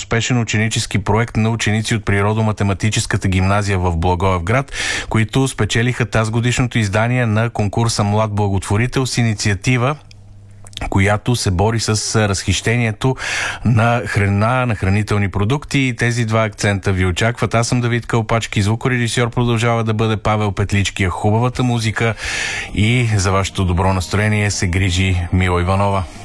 успешен ученически проект на ученици от Природо-математическата гимназия в Благоевград, които спечелиха тазгодишното издание на конкурса Млад благотворител с инициатива, която се бори с разхищението на храна, на хранителни продукти. И тези два акцента ви очакват. Аз съм Давид Кълпачки, звукорежисьор продължава да бъде Павел Петлички. Хубавата музика и за вашето добро настроение се грижи Мила Иванова.